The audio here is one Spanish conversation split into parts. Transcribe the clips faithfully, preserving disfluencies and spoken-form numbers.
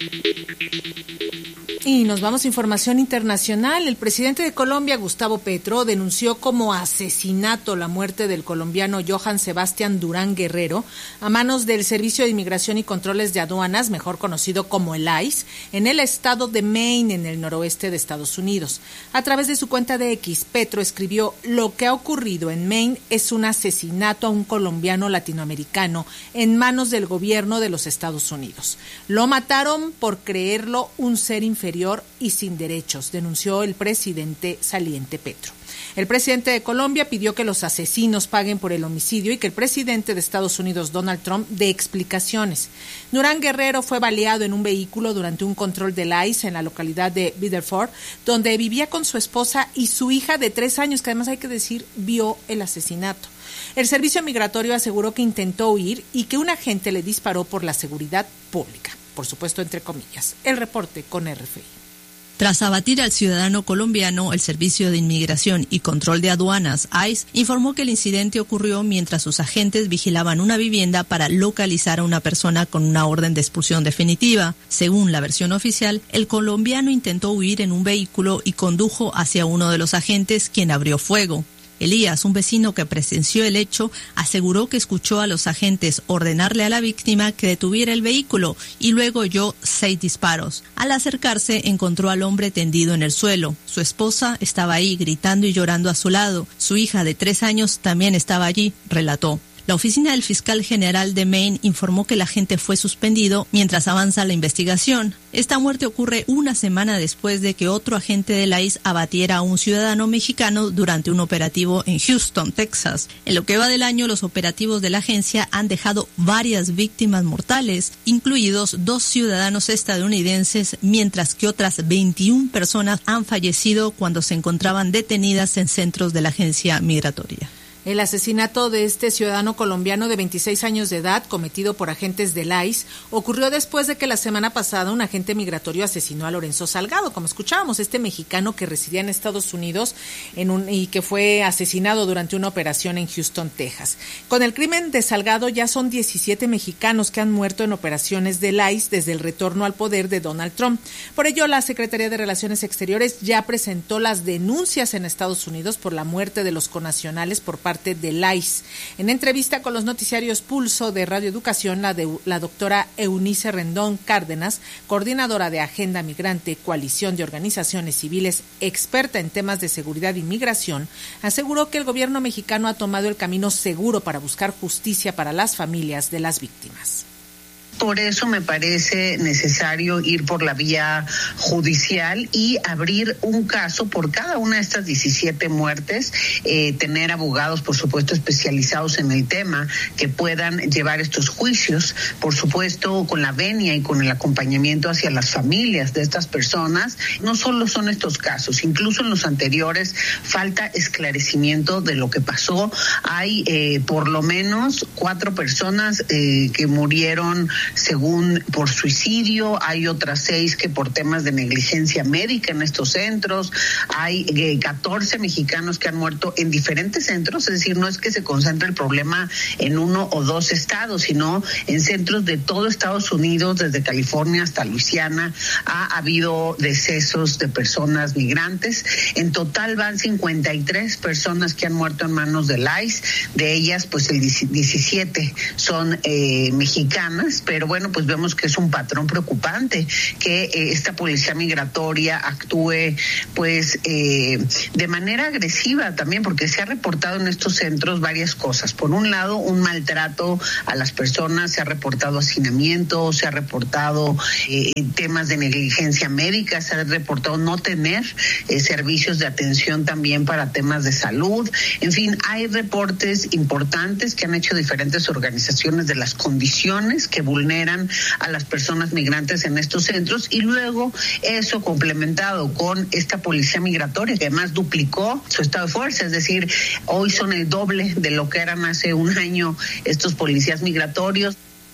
Y nos vamos a información internacional. El presidente de Colombia, Gustavo Petro, denunció como asesinato la muerte del colombiano Johann Sebastián Durán Guerrero a manos del Servicio de Inmigración y Controles de Aduanas, mejor conocido como el I C E, en el estado de Maine, en el noroeste de Estados Unidos. A través de su cuenta de X, Petro escribió: lo que ha ocurrido en Maine es un asesinato a un colombiano latinoamericano en manos del gobierno de los Estados Unidos. Lo mataron por creerlo un ser inferior y sin derechos, denunció el presidente saliente Petro. El presidente de Colombia pidió que los asesinos paguen por el homicidio y que el presidente de Estados Unidos, Donald Trump, dé explicaciones. Durán Guerrero fue baleado en un vehículo durante un control del I C E en la localidad de Biddeford, donde vivía con su esposa y su hija de tres años, que además hay que decir, vio el asesinato. El servicio migratorio aseguró que intentó huir y que un agente le disparó por la seguridad pública. Por supuesto, entre comillas. El reporte con R F I. Tras abatir al ciudadano colombiano, el Servicio de Inmigración y Control de Aduanas, I C E, informó que el incidente ocurrió mientras sus agentes vigilaban una vivienda para localizar a una persona con una orden de expulsión definitiva. Según la versión oficial, el colombiano intentó huir en un vehículo y condujo hacia uno de los agentes, quien abrió fuego. Elías, un vecino que presenció el hecho, aseguró que escuchó a los agentes ordenarle a la víctima que detuviera el vehículo y luego oyó seis disparos. Al acercarse, encontró al hombre tendido en el suelo. Su esposa estaba ahí gritando y llorando a su lado. Su hija de tres años también estaba allí, relató. La oficina del fiscal general de Maine informó que el agente fue suspendido mientras avanza la investigación. Esta muerte ocurre una semana después de que otro agente de la I C E abatiera a un ciudadano mexicano durante un operativo en Houston, Texas. En lo que va del año, los operativos de la agencia han dejado varias víctimas mortales, incluidos dos ciudadanos estadounidenses, mientras que otras veintiuna personas han fallecido cuando se encontraban detenidas en centros de la agencia migratoria. El asesinato de este ciudadano colombiano de veintiséis años de edad, cometido por agentes del I C E, ocurrió después de que la semana pasada un agente migratorio asesinó a Lorenzo Salgado, como escuchábamos, este mexicano que residía en Estados Unidos en un, y que fue asesinado durante una operación en Houston, Texas. Con el crimen de Salgado ya son diecisiete mexicanos que han muerto en operaciones del I C E desde el retorno al poder de Donald Trump. Por ello, la Secretaría de Relaciones Exteriores ya presentó las denuncias en Estados Unidos por la muerte de los connacionales por parte del I C E. En entrevista con los noticiarios Pulso de Radio Educación, la, de, la doctora Eunice Rendón Cárdenas, coordinadora de Agenda Migrante, Coalición de Organizaciones Civiles, experta en temas de seguridad y migración, aseguró que el gobierno mexicano ha tomado el camino seguro para buscar justicia para las familias de las víctimas. Por eso me parece necesario ir por la vía judicial y abrir un caso por cada una de estas diecisiete muertes, eh, tener abogados, por supuesto, especializados en el tema que puedan llevar estos juicios, por supuesto, con la venia y con el acompañamiento hacia las familias de estas personas. No solo son estos casos, incluso en los anteriores falta esclarecimiento de lo que pasó. Hay eh, por lo menos cuatro personas eh, que murieron según por suicidio, hay otras seis que por temas de negligencia médica en estos centros, hay eh, catorce mexicanos que han muerto en diferentes centros, es decir, no es que se concentre el problema en uno o dos estados, sino en centros de todo Estados Unidos, desde California hasta Luisiana, ha habido decesos de personas migrantes. En total van cincuenta y tres personas que han muerto en manos del I C E, de ellas pues el diecisiete son eh, mexicanas, pero bueno, pues vemos que es un patrón preocupante que eh, esta policía migratoria actúe pues eh, de manera agresiva también, porque se ha reportado en estos centros varias cosas. Por un lado, un maltrato a las personas, se ha reportado hacinamiento, se ha reportado eh, temas de negligencia médica, se ha reportado no tener eh, servicios de atención también para temas de salud. En fin, hay reportes importantes que han hecho diferentes organizaciones de las condiciones que vulneran a las personas migrantes en estos centros, y luego eso complementado con esta policía migratoria que además duplicó su estado de fuerza, es decir, hoy son el doble de lo que eran hace un año estos policías migratorios.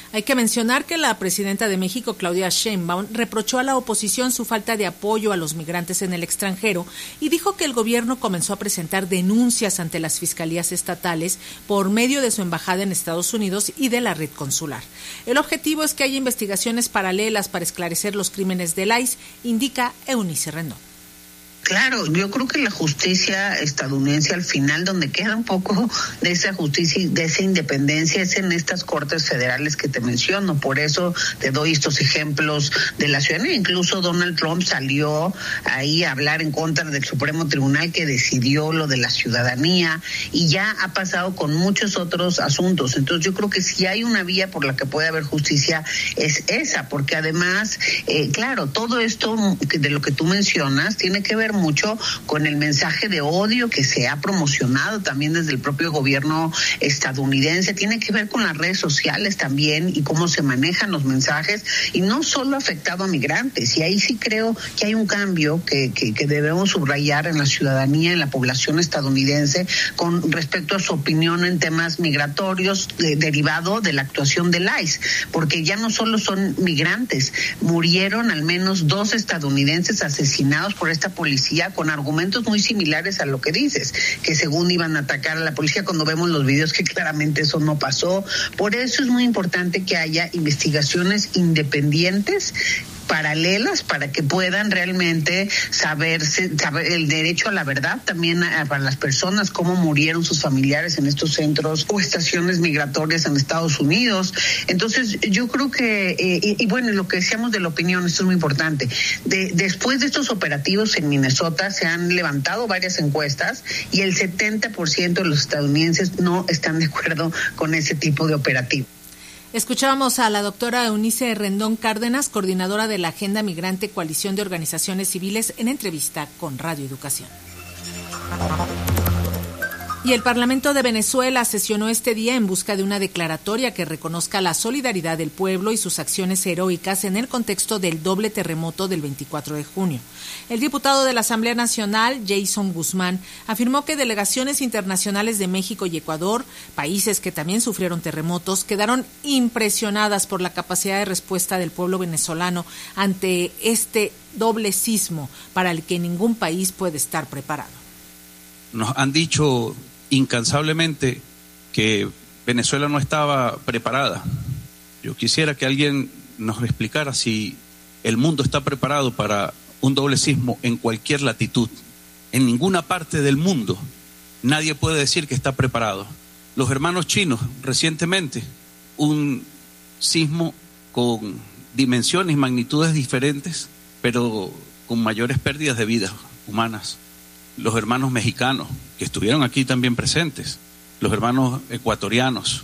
Hay que mencionar que la presidenta de México, Claudia Sheinbaum, reprochó a la oposición su falta de apoyo a los migrantes en el extranjero y dijo que el gobierno comenzó a presentar denuncias ante las fiscalías estatales por medio de su embajada en Estados Unidos y de la red consular. El objetivo es que haya investigaciones paralelas para esclarecer los crímenes del I C E, indica Eunice Rendón. Claro, yo creo que la justicia estadounidense al final donde queda un poco de esa justicia y de esa independencia es en estas cortes federales que te menciono. Por eso te doy estos ejemplos de la ciudadanía. Incluso Donald Trump salió ahí a hablar en contra del Supremo Tribunal que decidió lo de la ciudadanía y ya ha pasado con muchos otros asuntos. Entonces yo creo que si hay una vía por la que puede haber justicia es esa, porque además, eh, claro, todo esto de lo que tú mencionas tiene que ver mucho con el mensaje de odio que se ha promocionado también desde el propio gobierno estadounidense, tiene que ver con las redes sociales también y cómo se manejan los mensajes, y no solo ha afectado a migrantes, y ahí sí creo que hay un cambio que, que, que debemos subrayar en la ciudadanía, en la población estadounidense, con respecto a su opinión en temas migratorios de, derivado de la actuación del I C E, porque ya no solo son migrantes, murieron al menos dos estadounidenses asesinados por esta policía con argumentos muy similares a lo que dices, que según iban a atacar a la policía, cuando vemos los videos que claramente eso no pasó. Por eso es muy importante que haya investigaciones independientes, paralelas, para que puedan realmente saberse, saber el derecho a la verdad también a, para las personas, cómo murieron sus familiares en estos centros o estaciones migratorias en Estados Unidos. Entonces yo creo que, eh, y, y bueno, lo que decíamos de la opinión, esto es muy importante, de, después de estos operativos en Minnesota se han levantado varias encuestas y el setenta por ciento de los estadounidenses no están de acuerdo con ese tipo de operativo. Escuchábamos a la doctora Eunice Rendón Cárdenas, coordinadora de la Agenda Migrante Coalición de Organizaciones Civiles, en entrevista con Radio Educación. Y el Parlamento de Venezuela sesionó este día en busca de una declaratoria que reconozca la solidaridad del pueblo y sus acciones heroicas en el contexto del doble terremoto del veinticuatro de junio. El diputado de la Asamblea Nacional, Jason Guzmán, afirmó que delegaciones internacionales de México y Ecuador, países que también sufrieron terremotos, quedaron impresionadas por la capacidad de respuesta del pueblo venezolano ante este doble sismo para el que ningún país puede estar preparado. Nos han dicho incansablemente que Venezuela no estaba preparada. Yo quisiera que alguien nos explicara si el mundo está preparado para un doble sismo en cualquier latitud. En ninguna parte del mundo nadie puede decir que está preparado. Los hermanos chinos, recientemente, un sismo con dimensiones y magnitudes diferentes, pero con mayores pérdidas de vidas humanas. Los hermanos mexicanos, que estuvieron aquí también presentes, los hermanos ecuatorianos,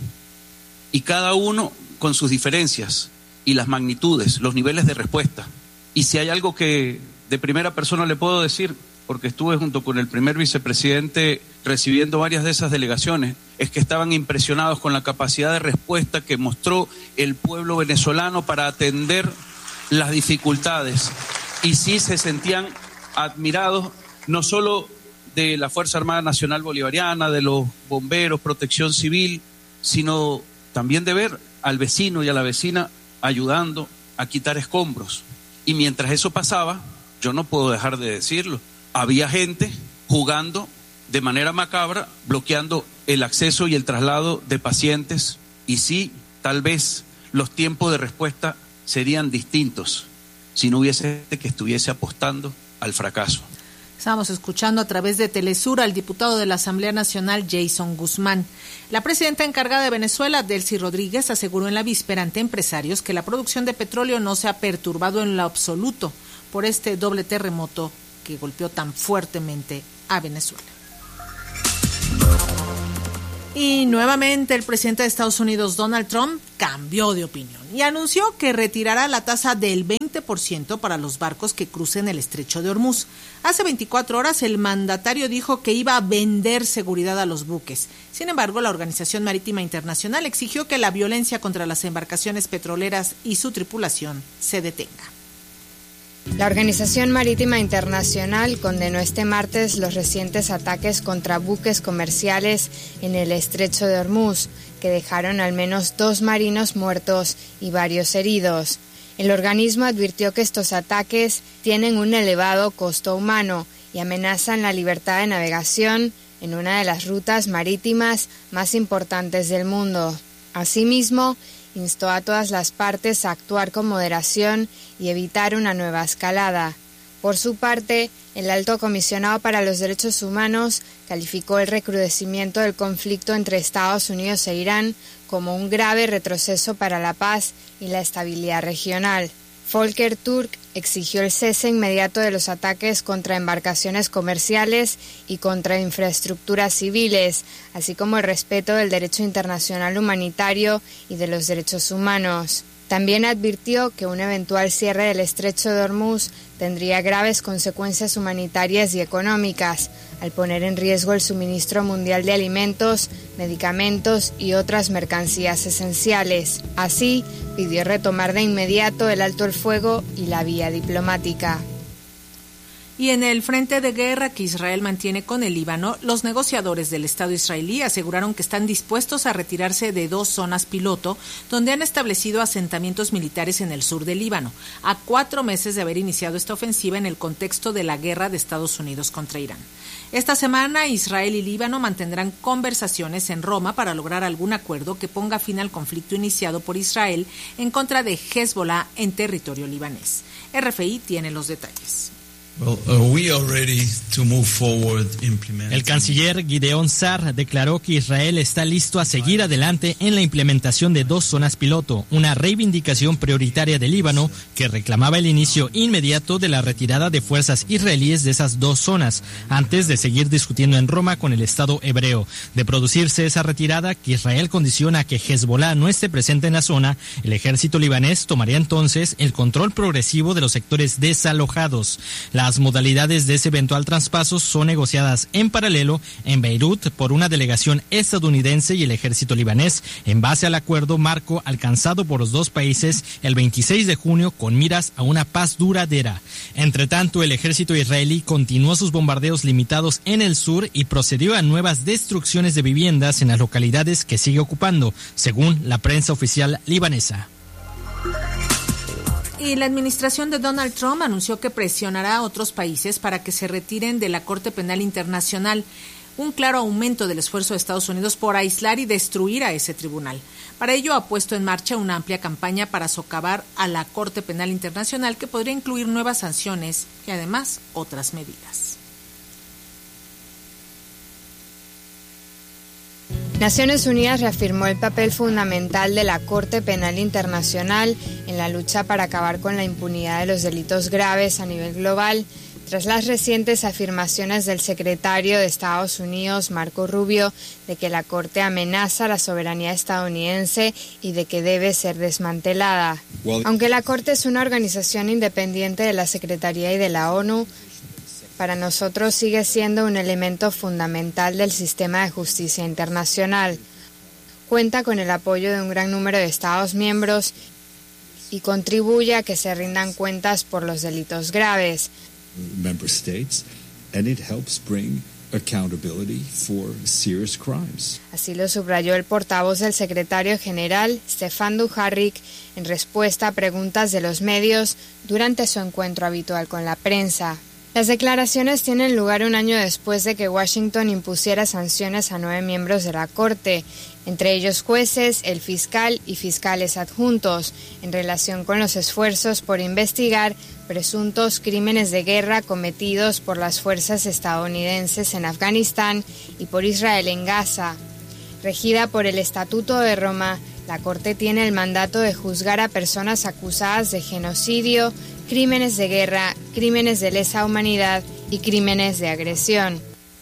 y cada uno con sus diferencias y las magnitudes, los niveles de respuesta. Y si hay algo que de primera persona le puedo decir, porque estuve junto con el primer vicepresidente recibiendo varias de esas delegaciones, es que estaban impresionados con la capacidad de respuesta que mostró el pueblo venezolano para atender las dificultades, y sí se sentían admirados no solo de la Fuerza Armada Nacional Bolivariana, de los bomberos, protección civil, sino también de ver al vecino y a la vecina ayudando a quitar escombros. Y mientras eso pasaba, yo no puedo dejar de decirlo, había gente jugando de manera macabra, bloqueando el acceso y el traslado de pacientes, y sí, tal vez los tiempos de respuesta serían distintos si no hubiese gente que estuviese apostando al fracaso. Estamos escuchando a través de Telesur al diputado de la Asamblea Nacional, Jason Guzmán. La presidenta encargada de Venezuela, Delcy Rodríguez, aseguró en la víspera ante empresarios que la producción de petróleo no se ha perturbado en lo absoluto por este doble terremoto que golpeó tan fuertemente a Venezuela. Y nuevamente el presidente de Estados Unidos, Donald Trump, cambió de opinión y anunció que retirará la tasa del veinte por ciento para los barcos que crucen el estrecho de Hormuz. Hace veinticuatro horas el mandatario dijo que iba a vender seguridad a los buques. Sin embargo, la Organización Marítima Internacional exigió que la violencia contra las embarcaciones petroleras y su tripulación se detenga. La Organización Marítima Internacional condenó este martes los recientes ataques contra buques comerciales en el estrecho de Hormuz, que dejaron al menos dos marinos muertos y varios heridos. El organismo advirtió que estos ataques tienen un elevado costo humano y amenazan la libertad de navegación en una de las rutas marítimas más importantes del mundo. Asimismo, instó a todas las partes a actuar con moderación y evitar una nueva escalada. Por su parte, el Alto Comisionado para los Derechos Humanos calificó el recrudecimiento del conflicto entre Estados Unidos e Irán como un grave retroceso para la paz y la estabilidad regional. Volker Turk exigió el cese inmediato de los ataques contra embarcaciones comerciales y contra infraestructuras civiles, así como el respeto del derecho internacional humanitario y de los derechos humanos. También advirtió que un eventual cierre del estrecho de Hormuz tendría graves consecuencias humanitarias y económicas, al poner en riesgo el suministro mundial de alimentos, medicamentos y otras mercancías esenciales. Así, pidió retomar de inmediato el alto el fuego y la vía diplomática. Y en el frente de guerra que Israel mantiene con el Líbano, los negociadores del Estado israelí aseguraron que están dispuestos a retirarse de dos zonas piloto, donde han establecido asentamientos militares en el sur del Líbano, a cuatro meses de haber iniciado esta ofensiva en el contexto de la guerra de Estados Unidos contra Irán. Esta semana, Israel y Líbano mantendrán conversaciones en Roma para lograr algún acuerdo que ponga fin al conflicto iniciado por Israel en contra de Hezbollah en territorio libanés. R F I tiene los detalles. Well, uh, we are ready to move forward El canciller Gideon Sar declaró que Israel está listo a seguir adelante en la implementación de dos zonas piloto, una reivindicación prioritaria del Líbano que reclamaba el inicio inmediato de la retirada de fuerzas israelíes de esas dos zonas, antes de seguir discutiendo en Roma con el Estado hebreo. De producirse esa retirada, que Israel condiciona que Hezbollah no esté presente en la zona, el ejército libanés tomaría entonces el control progresivo de los sectores desalojados. La Las modalidades de ese eventual traspaso son negociadas en paralelo en Beirut por una delegación estadounidense y el ejército libanés en base al acuerdo marco alcanzado por los dos países el veintiséis de junio con miras a una paz duradera. Entre tanto, el ejército israelí continuó sus bombardeos limitados en el sur y procedió a nuevas destrucciones de viviendas en las localidades que sigue ocupando, según la prensa oficial libanesa. Y la administración de Donald Trump anunció que presionará a otros países para que se retiren de la Corte Penal Internacional, un claro aumento del esfuerzo de Estados Unidos por aislar y destruir a ese tribunal. Para ello ha puesto en marcha una amplia campaña para socavar a la Corte Penal Internacional, que podría incluir nuevas sanciones y además otras medidas. Naciones Unidas reafirmó el papel fundamental de la Corte Penal Internacional en la lucha para acabar con la impunidad de los delitos graves a nivel global, tras las recientes afirmaciones del secretario de Estados Unidos, Marco Rubio, de que la Corte amenaza la soberanía estadounidense y de que debe ser desmantelada. Aunque la Corte es una organización independiente de la Secretaría y de la ONU, para nosotros sigue siendo un elemento fundamental del sistema de justicia internacional. Cuenta con el apoyo de un gran número de Estados miembros y contribuye a que se rindan cuentas por los delitos graves. Member states, and it helps bring accountability for serious crimes. Así lo subrayó el portavoz del secretario general, Stefan Dujarric, en respuesta a preguntas de los medios durante su encuentro habitual con la prensa. Las declaraciones tienen lugar un año después de que Washington impusiera sanciones a nueve miembros de la Corte, entre ellos jueces, el fiscal y fiscales adjuntos, en relación con los esfuerzos por investigar presuntos crímenes de guerra cometidos por las fuerzas estadounidenses en Afganistán y por Israel en Gaza. Regida por el Estatuto de Roma, la Corte tiene el mandato de juzgar a personas acusadas de genocidio, crímenes de guerra, crímenes de lesa humanidad y crímenes de agresión.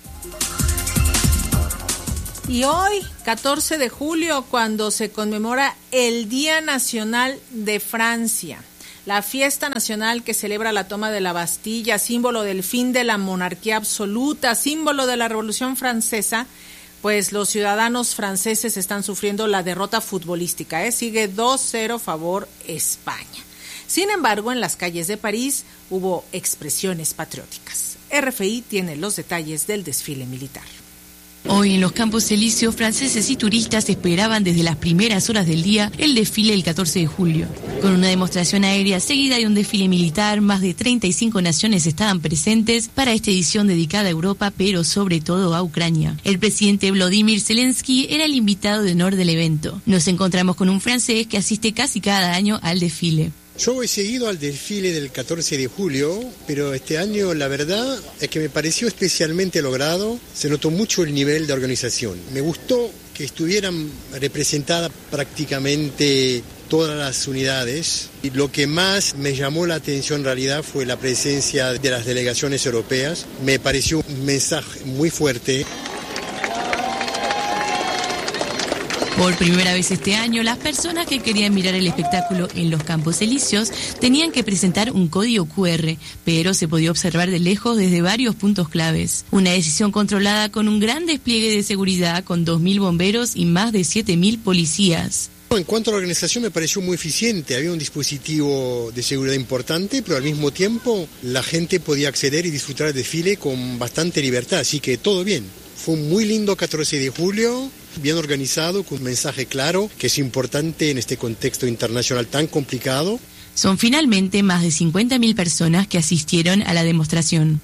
Y hoy, catorce de julio, cuando se conmemora el Día Nacional de Francia, la fiesta nacional que celebra la toma de la Bastilla, símbolo del fin de la monarquía absoluta, símbolo de la Revolución Francesa, pues los ciudadanos franceses están sufriendo la derrota futbolística, ¿eh? Sigue dos cero favor España. Sin embargo, en las calles de París hubo expresiones patrióticas. R F I tiene los detalles del desfile militar. Hoy en los Campos Elíseos, franceses y turistas esperaban desde las primeras horas del día el desfile del catorce de julio. Con una demostración aérea seguida de un desfile militar, más de treinta y cinco naciones estaban presentes para esta edición dedicada a Europa, pero sobre todo a Ucrania. El presidente Volodymyr Zelensky era el invitado de honor del evento. Nos encontramos con un francés que asiste casi cada año al desfile. Yo he seguido al desfile del catorce de julio, pero este año la verdad es que me pareció especialmente logrado. Se notó mucho el nivel de organización. Me gustó que estuvieran representadas prácticamente todas las unidades. Y lo que más me llamó la atención en realidad fue la presencia de las delegaciones europeas. Me pareció un mensaje muy fuerte. Por primera vez este año, las personas que querían mirar el espectáculo en los Campos Elíseos tenían que presentar un código cu erre, pero se podía observar de lejos desde varios puntos claves. Una decisión controlada con un gran despliegue de seguridad, con dos mil bomberos y más de siete mil policías. En cuanto a la organización me pareció muy eficiente, había un dispositivo de seguridad importante, pero al mismo tiempo la gente podía acceder y disfrutar del desfile con bastante libertad, así que todo bien. Fue un muy lindo catorce de julio, bien organizado, con un mensaje claro, que es importante en este contexto internacional tan complicado. Son finalmente más de cincuenta mil personas que asistieron a la demostración.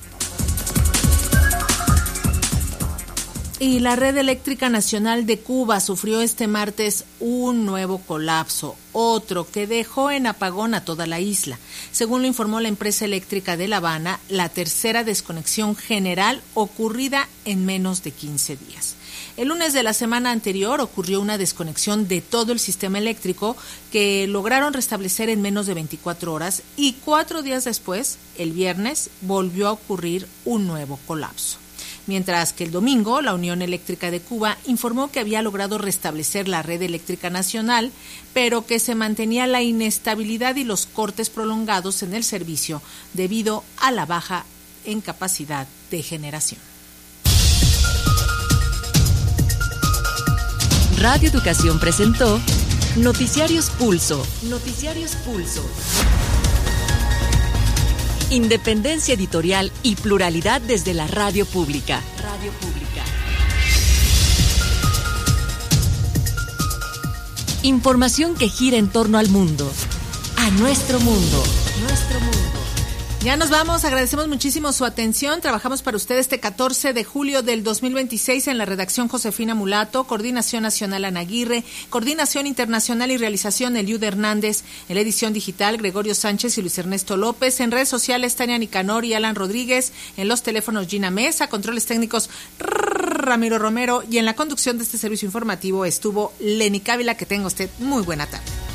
Y la Red Eléctrica Nacional de Cuba sufrió este martes un nuevo colapso, otro que dejó en apagón a toda la isla. Según lo informó la empresa eléctrica de La Habana, la tercera desconexión general ocurrida en menos de quince días. El lunes de la semana anterior ocurrió una desconexión de todo el sistema eléctrico que lograron restablecer en menos de veinticuatro horas y cuatro días después, el viernes, volvió a ocurrir un nuevo colapso. Mientras que el domingo, la Unión Eléctrica de Cuba informó que había logrado restablecer la red eléctrica nacional, pero que se mantenía la inestabilidad y los cortes prolongados en el servicio debido a la baja en capacidad de generación. Radio Educación presentó Noticiarios Pulso. Noticiarios Pulso. Independencia editorial y pluralidad desde la radio pública. Radio pública. Información que gira en torno al mundo. A nuestro mundo. Nuestro mundo. Ya nos vamos, agradecemos muchísimo su atención. Trabajamos para usted este catorce de julio del dos mil veintiséis en la redacción Josefina Mulato, coordinación nacional Ana Aguirre, coordinación internacional y realización Eliud Hernández, en la edición digital Gregorio Sánchez y Luis Ernesto López, en redes sociales Tania Nicanor y Alan Rodríguez, en los teléfonos Gina Mesa, controles técnicos Ramiro Romero y en la conducción de este servicio informativo estuvo Lenny Cávila. Que tenga usted muy buena tarde.